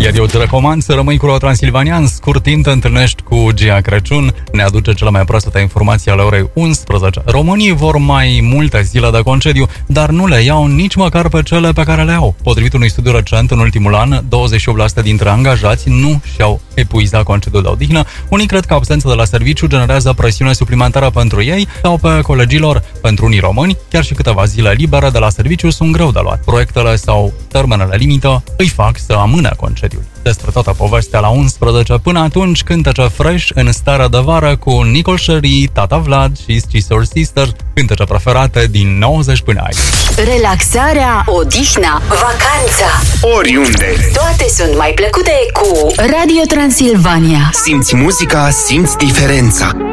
Iar eu îți recomand să rămâi cu Radio Transilvania. În scurt timp te întâlnești cu Gia Crăciun. Ne aduce cele mai proaspete informații ale orei 11. Românii vor mai multe zile de concediu, dar nu le iau nici măcar pe cele pe care le au. Potrivit unui studiu recent, în ultimul an, 28% dintre angajați nu și-au epuizat concediul de odihnă. Unii cred că absența de la serviciu generează presiune suplimentară pentru ei sau pe colegilor. Pentru unii români, chiar și câteva zile libere de la serviciu sunt greu de luat. Proiectele sau termenele limită îi fac să amâne concediul. Despre toată povestea la 11. Până atunci, cântece fresh în starea de vară cu Nicole Sherry, Tata Vlad și Scissor Sisters, cântece preferate din 90 până aici. Relaxarea, odihna, vacanța, oriunde. toate sunt mai plăcute cu Radio Transilvania. Simți muzica, simți diferența.